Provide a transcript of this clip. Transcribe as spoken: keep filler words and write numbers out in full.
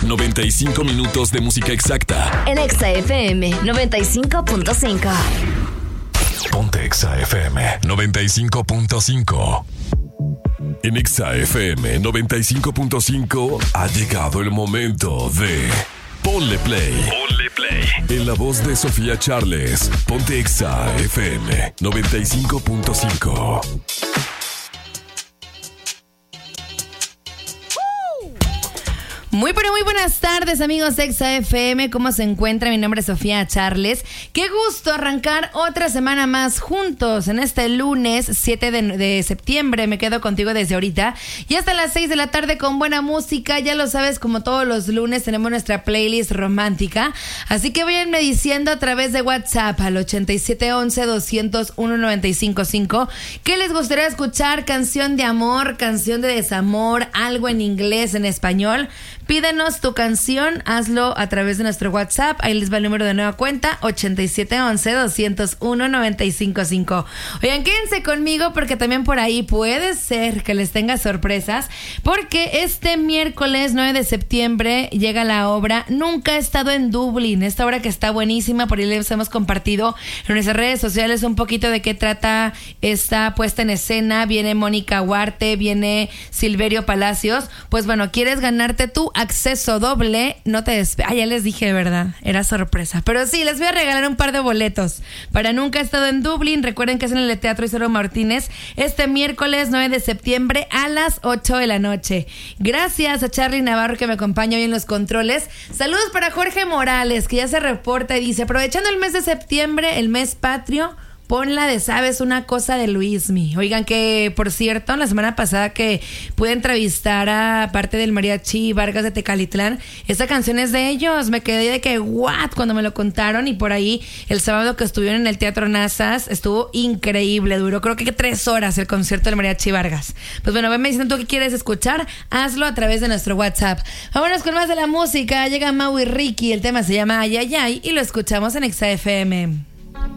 noventa y cinco minutos de música exacta. En Exa F M noventa y cinco punto cinco. Ponte Exa F M noventa y cinco punto cinco. En Exa F M noventa y cinco punto cinco ha llegado el momento de Ponle Play. Ponle Play. En la voz de Sofía Charles, Ponte Exa F M noventa y cinco punto cinco. Muy pero muy buenas tardes, amigos de Exa F M. ¿Cómo se encuentra? Mi nombre es Sofía Charles. Qué gusto arrancar otra semana más juntos en este lunes siete de, de septiembre. Me quedo contigo desde ahorita y hasta las seis de la tarde con buena música. Ya lo sabes, como todos los lunes tenemos nuestra playlist romántica. Así que váyanme diciendo a través de WhatsApp al ochenta y siete once doscientos uno noventa y cinco cinco ¿qué les gustaría escuchar? Canción de amor, canción de desamor, algo en inglés, en español. Pídenos tu canción, hazlo a través de nuestro WhatsApp. Ahí les va el número de nueva cuenta, ochenta y siete once doscientos uno noventa y cinco cinco. Oigan, quédense conmigo porque también por ahí puede ser que les tenga sorpresas, porque este miércoles nueve de septiembre llega la obra Nunca he estado en Dublín. Esta obra que está buenísima, por ahí les hemos compartido en nuestras redes sociales un poquito de qué trata esta puesta en escena. Viene Mónica Huarte, viene Silverio Palacios. Pues bueno, ¿quieres ganarte tú acceso doble? No te despe... Ah, ya les dije, ¿verdad? Era sorpresa. Pero sí, les voy a regalar un par de boletos para Nunca he estado en Dublín. Recuerden que es en el Teatro Isidro Martínez este miércoles nueve de septiembre a las ocho de la noche. Gracias a Charly Navarro que me acompaña hoy en los controles. Saludos para Jorge Morales, que ya se reporta y dice: aprovechando el mes de septiembre, el mes patrio, ponla de Sabes una cosa de Luismi. Oigan, que por cierto, la semana pasada que pude entrevistar a parte del mariachi Vargas de Tecalitlán, esta canción es de ellos. Me quedé de que what cuando me lo contaron, y por ahí el sábado que estuvieron en el Teatro Nazas estuvo increíble, duró creo que tres horas el concierto del mariachi Vargas. Pues bueno, venme diciendo tú qué quieres escuchar, hazlo a través de nuestro WhatsApp. Vámonos con más de la música. Llega Mau y Ricky, el tema se llama Ay Ay Ay y lo escuchamos en Exa F M.